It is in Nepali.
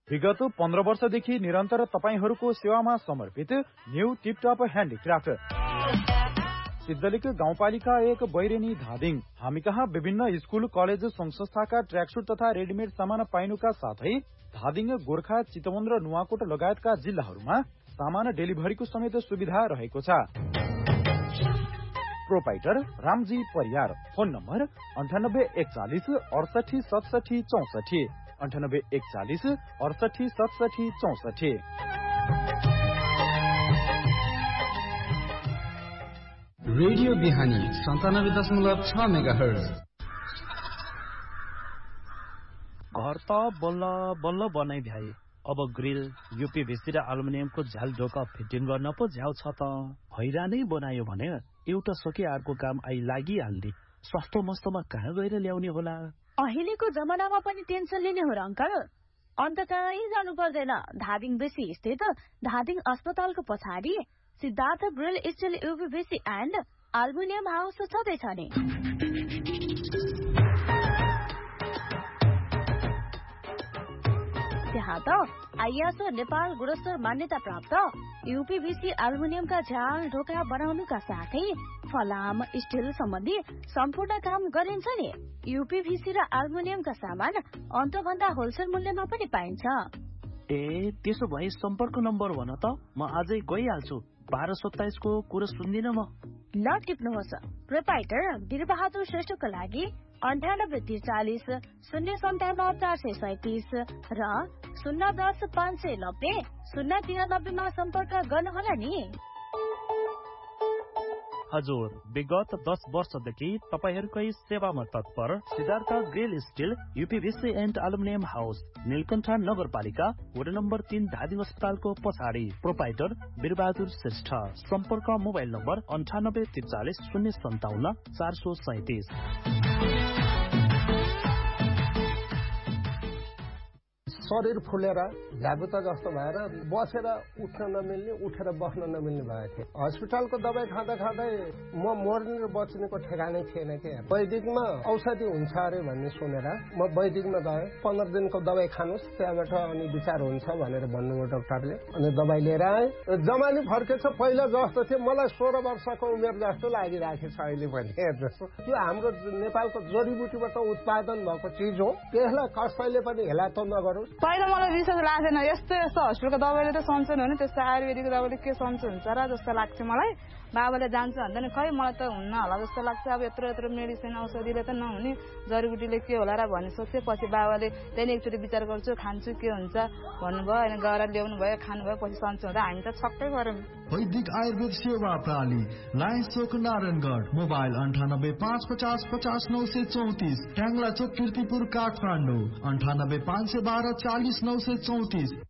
विगत 15 वर्षदेखि निरन्तर तपाईहरूको सेवामा समर्पित न्यू टिपटप ह्यान्डिक्राफ्ट सिद्धलिक गाउँपालिका 1 बैरेनी धादिङ। हामी कहाँ विभिन्न स्कूल कलेज संघ संस्थाका ट्र्याकसुट तथा रेडिमेड सामान पाइनुका साथै धादिङ, गोर्खा, चितवन र नुवाकोट लगायतका जिल्लाहरूमा सामान डेलिभरीको समेत सुविधा रहेको छ। Proprietor Ramji Pariyar. Phone number 9841 68 67 64 9841 68 67 64। Radio बिहानी 97.6 मेगाहर्ज। घर त बल्ल बल्ल बनाइ भ्याए, अब ग्रिल, यूपीभीसी र एल्युमिनियमको झ्याल ढोका फिटिङ गर्न पो झ्याउ छ त। हैरानै बनायो भने एउटा सके अर्को काम आई लागिहाल्ने। सस्तो मस्तोमा कहाँ गएर ल्याउने होला? अहिलेको जमानामा पनि टेन्सन लिने हो र अंकल? अन्त कहीँ जानु पर्दैन। धादिङ बेसी स्थित धादिङ अस्पतालको पछाडि Siddhartha grill still यूपीभीसी and aluminium house छँदैछ नि। त्यहाँ त आइएसओ नेपाल गुणस्तर मान्यता प्राप्त यूपीभीसी एल्युमिनियमका झ्याल ढोका बनाउनुका साथै फलाम, स्टिल सम्बन्धी सम्पूर्ण काम गरिन्छ नि। यूपीभीसी र एल्युमिनियमका सामान अन्तभन्दा होलसेल मूल्यमा पनि पाइन्छ। ए त्यसो भए सम्पर्क नम्बर भन त, म आजै गइहाल्छु। 1227 को कुरा सुन्दिन म। ल टिप्नुहोस्। प्रोपाइटर वीरबहादुर श्रेष्ठको लागि 9843 057 437 र 010 590 093 मा सम्पर्क गर्नुहोला नि। हजुर, विगत 10 वर्षदेखि तपाईहरूकै सेवामा तत्पर Siddhartha grill still यूपीभीसी and aluminium house, Neelkanth नगरपालिका, वडा नम्बर 3, धादिङ अस्पतालको पछाडि। प्रोपाइटर वीरबहादुर श्रेष्ठ। सम्पर्क मोबाइल नम्बर 9843 057 437। शरीर फुलेर झ्याबुता जस्तो भएर बसेर उठ्न नमिल्ने, उठेर बस्न नमिल्ने भएको थिएँ। हस्पिटलको दबाई खाँदा खाँदै म मर्ने र बच्नेको ठेगानै थिएन के। वैदिकमा औषधि हुन्छ अरे भन्ने सुनेर म वैदिकमा गएँ। 15 दिनको दबाई खानुहोस्, त्यहाँबाट अनि विचार हुन्छ भनेर भन्नुभयो डाक्टरले। अनि दबाई लिएर आएँ। जमानी फर्केछ, पहिला जस्तो थियो। मलाई 16 वर्षको उमेर जस्तो लागिराखेको छ अहिले पनि। त्यो हाम्रो नेपालको जडीबुटीबाट उत्पादन भएको चिज हो, त्यसलाई कसैले पनि हेला त नगरोस्। पहिला मलाई विश्वास लाग्थेन, यस्तो हस्पिटलको दबाईले त सन्चो हुने, त्यस्तो आयुर्वेदिकको दबाईले के सन्चो हुन्छ र जस्तो लाग्थ्यो मलाई। बाबाले जान्छ भन्दा नि खै मलाई त हुन्न होला जस्तो लाग्छ। अब यत्रो मेडिसिन औषधिले त नहुने, जडीबुटीले के होला र भन्ने सोच्थेँ। पछि बाबाले त्यहाँदेखि एकचोटि विचार गर्छु, खान्छु, के हुन्छ भन्नुभयो। अनि गएर ल्याउनु भयो, खानुभयो, पछि सन्चो हुँदा हामी त छक्कै गऱ्यौँ। वैदिक आयुर्वेद सेवा प्रणाली, लायन्स चोक, नारायणगढ। मोबाइल 98 550 50 934, ट्याङ्ला चोक, कीर्तिपुर, काठमाडौँ। 98 512 40 934।